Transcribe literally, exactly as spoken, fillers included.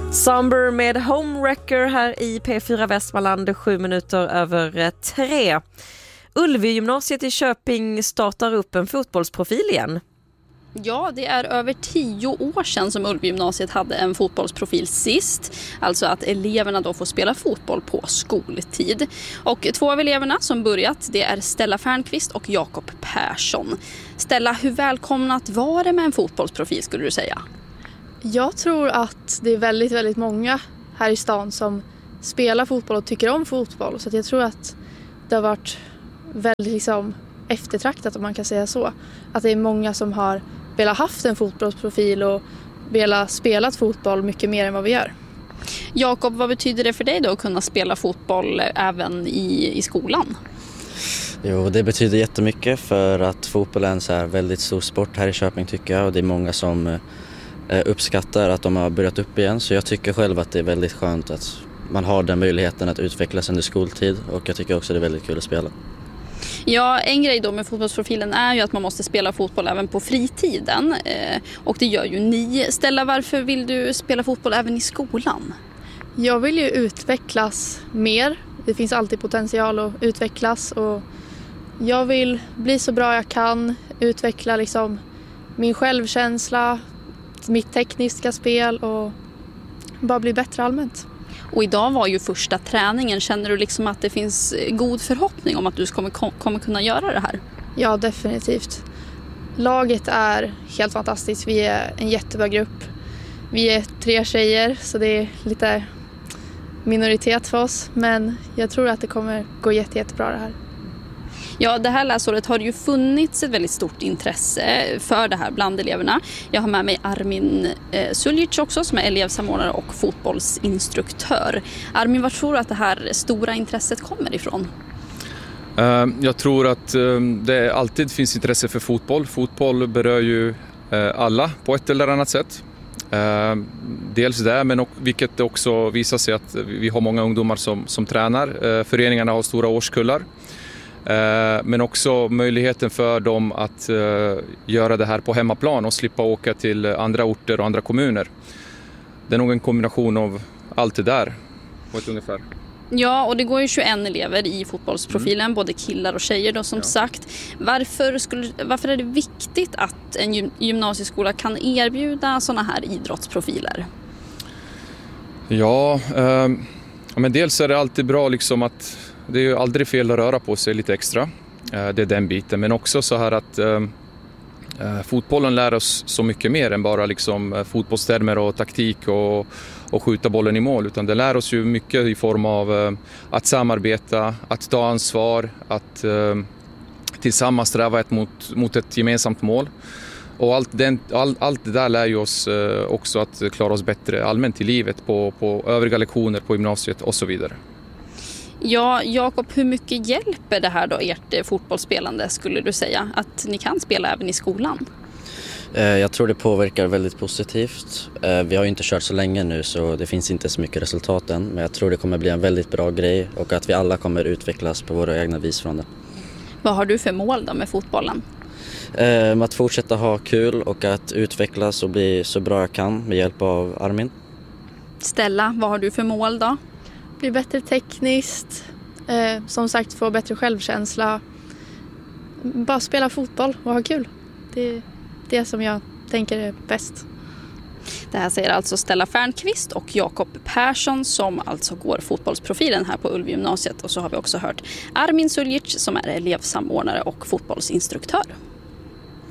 Somber med Homewrecker här i P fyra Västmanland, sju minuter över tre. Ulvi-gymnasiet i Köping startar upp en fotbollsprofil igen. Ja, det är över tio år sedan som Ulvi-gymnasiet hade en fotbollsprofil sist. Alltså att eleverna då får spela fotboll på skoltid. Och två av eleverna som börjat, det är Stella Fernqvist och Jakob Persson. Stella, hur välkomnat var det med en fotbollsprofil skulle du säga? Jag tror att det är väldigt, väldigt många här i stan som spelar fotboll och tycker om fotboll. Så att jag tror att det har varit väldigt liksom eftertraktat, om man kan säga så. Att det är många som har velat haft en fotbollsprofil och velat spela fotboll mycket mer än vad vi gör. Jakob, vad betyder det för dig då att kunna spela fotboll även i, i skolan? Jo, det betyder jättemycket för att fotboll är en så här väldigt stor sport här i Köping tycker jag. Och det är många som uppskattar att de har börjat upp igen. Så jag tycker själv att det är väldigt skönt att man har den möjligheten att utvecklas under skoltid. Och jag tycker också det är väldigt kul att spela. Ja, en grej då med fotbollsprofilen är ju att man måste spela fotboll även på fritiden. Eh, och det gör ju ni. Stella, varför vill du spela fotboll även i skolan? Jag vill ju utvecklas mer. Det finns alltid potential att utvecklas. Och jag vill bli så bra jag kan. Utveckla liksom min självkänsla, mitt tekniska spel och bara bli bättre allmänt. Och idag var ju första träningen. Känner du liksom att det finns god förhoppning om att du kommer, kommer kunna göra det här? Ja, definitivt. Laget är helt fantastiskt. Vi är en jättebra grupp. Vi är tre tjejer så det är lite minoritet för oss. Men jag tror att det kommer gå jätte, jättebra det här. Ja, det här läsåret har det ju funnits ett väldigt stort intresse för det här bland eleverna. Jag har med mig Armin eh, Suljic också som är elevsamordnare och fotbollsinstruktör. Armin, var tror du att det här stora intresset kommer ifrån? Uh, jag tror att uh, det alltid finns intresse för fotboll. Fotboll berör ju uh, alla på ett eller annat sätt. Uh, dels det, men och, vilket också visar sig att vi har många ungdomar som, som tränar. Uh, föreningarna har stora årskullar. Men också möjligheten för dem att göra det här på hemmaplan och slippa åka till andra orter och andra kommuner. Det är nog en kombination av allt det där på ett ungefär. Ja, och det går ju tjugoen elever i fotbollsprofilen, mm. både killar och tjejer då som ja. sagt. Varför, skulle, varför är det viktigt att en gymnasieskola kan erbjuda sådana här idrottsprofiler? Ja, eh, men dels är det alltid bra liksom att det är ju aldrig fel att röra på sig lite extra. Det är den biten. Men också så här att eh, fotbollen lär oss så mycket mer än bara liksom fotbollstermer och taktik och, och skjuta bollen i mål. Utan det lär oss ju mycket i form av eh, att samarbeta, att ta ansvar, att eh, tillsammans sträva ett mot, mot ett gemensamt mål. Och allt, den, all, allt det där lär ju oss eh, också att klara oss bättre allmänt i livet på, på övriga lektioner på gymnasiet och så vidare. Ja, Jakob, hur mycket hjälper det här då ert fotbollsspelande skulle du säga? Att ni kan spela även i skolan? Jag tror det påverkar väldigt positivt. Vi har ju inte kört så länge nu så det finns inte så mycket resultat än. Men jag tror det kommer bli en väldigt bra grej och att vi alla kommer utvecklas på våra egna vis från det. Vad har du för mål då med fotbollen? Att fortsätta ha kul och att utvecklas och bli så bra jag kan med hjälp av Armin. Stella, vad har du för mål då? Bli bättre tekniskt, eh, som sagt få bättre självkänsla, bara spela fotboll och ha kul. Det är det som jag tänker är bäst. Det här säger alltså Stella Fernqvist och Jakob Persson som alltså går fotbollsprofilen här på Ulvi-gymnasiet. Och så har vi också hört Armin Suljic som är elevsamordnare och fotbollsinstruktör.